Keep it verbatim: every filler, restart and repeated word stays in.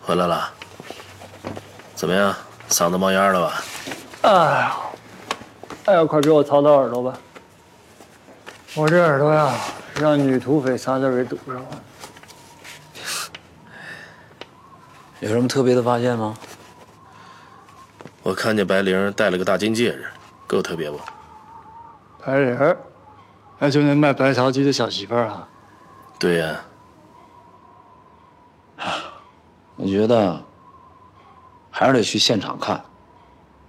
回来了，怎么样？嗓子冒烟了吧？ 哎呀，哎呀，快给我掏掏耳朵吧！我这耳朵呀，让女土匪仨字给堵上了。 有什么特别的发现吗？ 我看见白灵戴了个大金戒指，够特别不？ 白灵儿，那就那卖白桃鸡的小媳妇儿啊？ 对呀。 我觉得还是得去现场看。